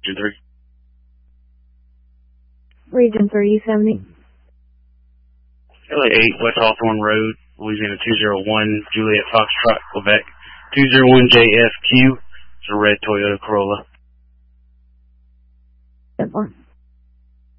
Region 3. Region 370. LA 8, West Hawthorne Road, Louisiana 201, Juliet Foxtrot, Quebec 201JFQ. It's a red Toyota Corolla. 10-4.